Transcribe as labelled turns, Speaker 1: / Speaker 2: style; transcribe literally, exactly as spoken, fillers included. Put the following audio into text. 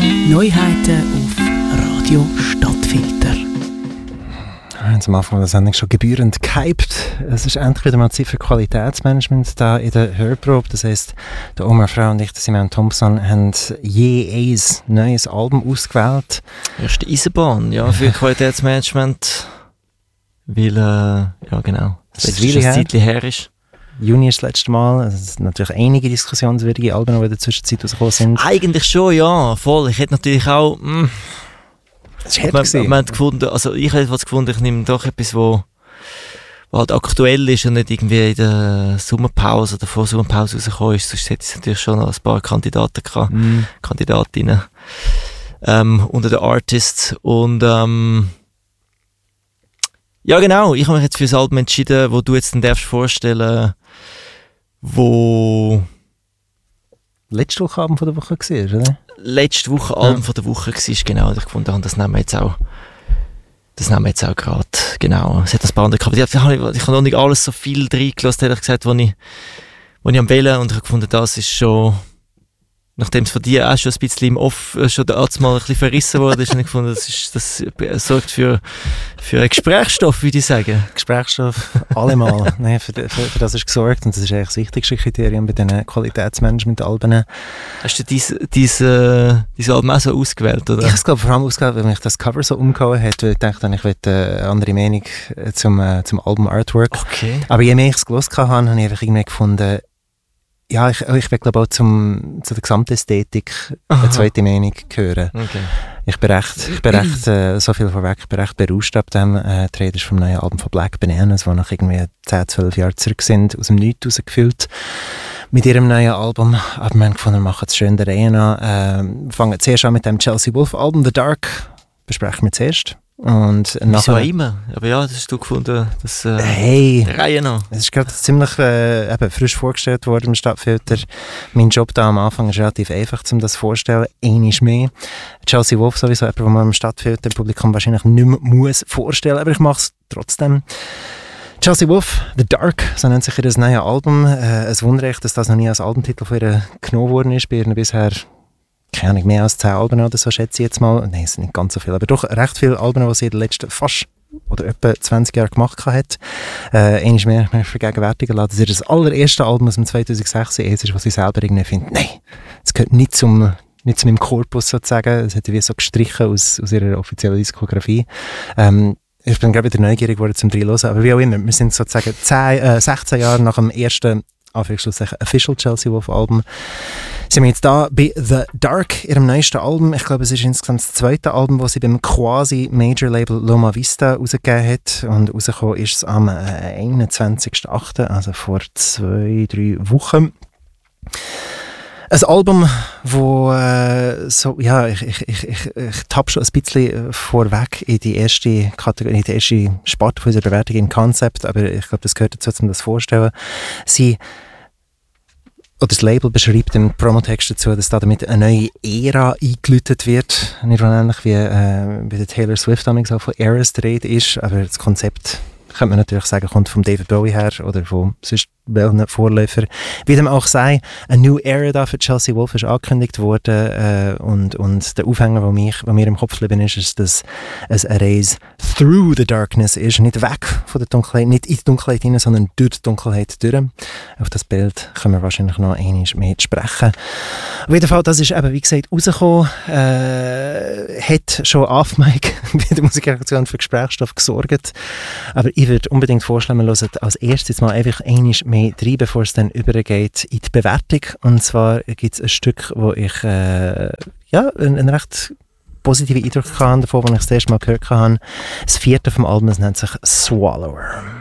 Speaker 1: Neuheiten auf Radio Stadtfilter.
Speaker 2: Wir haben am Anfang der Sendung schon gebührend gehypt. Es ist endlich wieder mal Zeit für Qualitätsmanagement da in der Hörprobe. Das heisst, der Omar Frau und ich, der Simon Thompson, haben je ein neues Album ausgewählt.
Speaker 3: Erste Eisenbahn, ja, für Qualitätsmanagement. Weil, äh, ja genau,
Speaker 2: das ist
Speaker 3: ein Zeitchen her ist.
Speaker 2: Juni ist das letzte Mal. Es sind natürlich einige diskussionswürdige Alben, die in der Zwischenzeit rausgekommen sind.
Speaker 3: Eigentlich schon, ja, voll. Ich hätte natürlich auch... Mh,
Speaker 2: das ist
Speaker 3: man, man, man hat gefunden, also ich hätte was gefunden, ich nehme doch etwas, wo, wo halt aktuell ist und nicht irgendwie in der Sommerpause oder vor der Sommerpause rausgekommen ist. Sonst hätte es natürlich schon noch ein paar Kandidaten gehabt, mm. Kandidatinnen ähm, unter den Artists. Und ähm, ja genau, ich habe mich jetzt für das Album entschieden, wo du jetzt dann darfst vorstellen, wo
Speaker 2: letzte Woche Abend von der Woche war, oder?
Speaker 3: Letzte Woche Album ja. von der Woche war, genau. Und ich fand, das nehmen wir jetzt auch, das nehmen wir jetzt auch gerade, genau. Es hat ein paar andere gehabt. Ich, ich, ich habe noch nicht alles so viel reingelassen, ehrlich gesagt, wo ich, wo ich am Wählen, und ich habe gefunden, das ist schon, nachdem es von dir auch schon ein bisschen im Off, schon der Arzt mal ein bisschen verrissen wurde, ist, habe ich gefunden, das, ist, das sorgt für, für einen Gesprächsstoff, würde ich sagen.
Speaker 2: Gesprächsstoff, allemal. Nein, für, für, für das ist gesorgt, und das ist eigentlich das wichtigste Kriterium bei diesen Qualitätsmanagement-Alben.
Speaker 3: Hast du diese, diese, diese Alben auch so ausgewählt, oder?
Speaker 2: Ich habe es, glaube ich, vor allem ausgewählt, weil mich das Cover so umgehauen hat, weil ich dachte, ich möchte eine andere Meinung zum, zum Album-Artwork.
Speaker 3: Okay.
Speaker 2: Aber je mehr ich es gelesen habe, habe ich einfach irgendwie gefunden, ja, ich, ich will glaube auch zum, zu der Gesamtästhetik Aha. eine zweite Meinung hören. Okay. Ich bin recht, ich bin recht äh, so viel vorweg, ich bin recht berauscht ab dem äh, Trailer vom neuen Album von Black Bananas, die nach irgendwie zehn, zwölf Jahren zurück sind, aus dem Nichts rausgefüllt mit ihrem neuen Album. Aber wir haben gefunden, wir machen es schön der Reihe an. Äh, fangen zuerst an mit dem Chelsea Wolfe Album, The Dark, besprechen wir zuerst. Und
Speaker 3: nachher, ja immer, aber ja, das hast du gefunden, das äh,
Speaker 2: hey,
Speaker 3: der Reihe noch.
Speaker 2: Es ist gerade ziemlich äh, eben frisch vorgestellt worden im Stadtfilter. Mein Job da am Anfang ist relativ einfach, um das vorzustellen. Einmal mehr. Chelsea Wolfe sowieso, jemand, den man im Stadtfilter Publikum wahrscheinlich nicht mehr muss vorstellen, aber ich mache es trotzdem. Chelsea Wolfe, The Dark, so nennt sich ihr das neue Album. Äh, ein Wunder echt, dass das noch nie als Albumtitel von ihr genommen worden ist, bei ihr bisher. Keine Ahnung, mehr als zehn Alben oder so, schätze ich jetzt mal. Nein, es sind nicht ganz so viele, aber doch recht viele Alben, die sie in den letzten fast oder etwa zwanzig Jahren gemacht hat. Äh, einmal mehr, mehr vergegenwärtigen lassen. Das ist das allererste Album aus dem zweitausendsechs ist, was sie selber irgendwie findet, nein, es gehört nicht zum, nicht zu meinem Korpus sozusagen. Es hat wie so gestrichen aus, aus ihrer offiziellen Diskografie. Ähm, ich bin gerade wieder neugierig geworden zum Reinhören, aber wie auch immer, wir sind sozusagen zehn, äh, sechzehn Jahre nach dem ersten Official Chelsea Wolfe Album. Sind wir jetzt da bei The Dark, ihrem neuesten Album. Ich glaube, es ist insgesamt das zweite Album, das sie beim quasi Major Label Loma Vista rausgegeben hat. Und rausgekommen ist es am einundzwanzigsten achten, also vor zwei, drei Wochen. Ein Album, wo äh, so, ja, ich, ich, ich, ich, ich tappe schon ein bisschen vorweg in die erste Kategorie, in die erste Sparte von unserer Bewertung im Konzept, aber ich glaube, das gehört dazu, um das vorzustellen. Sie Oder das Label beschreibt im Promotext dazu, dass da damit eine neue Ära eingeläutet wird. Nicht ähnlich wie äh, bei der Taylor Swift damals auch von Eras die Rede ist, aber das Konzept, könnte man natürlich sagen, kommt von David Bowie her oder von sonst welchen Vorläufer. Wie dem auch sei, eine New Era da für Chelsea Wolfe ist angekündigt worden äh, und, und der Aufhänger, der mich, der mir im Kopf geblieben ist, ist, dass es eine Reise through the darkness ist, nicht weg von der Dunkelheit, nicht in die Dunkelheit hinein, sondern durch die Dunkelheit durch. Auf das Bild können wir wahrscheinlich noch einmal mehr sprechen. Auf jeden Fall, das ist eben, wie gesagt, rausgekommen, äh, hat schon auf Mike bei der Musikredaktion für Gesprächsstoff gesorgt, aber ich würde unbedingt vorschlagen, wir hören als erstes mal einfach einmal mehr rein, bevor es dann übergeht in die Bewertung. Und zwar gibt es ein Stück, wo ich äh, ja, einen, einen recht positiven Eindruck hatte davon, als ich das erste Mal gehört habe. Das vierte vom Album, das nennt sich Swallower.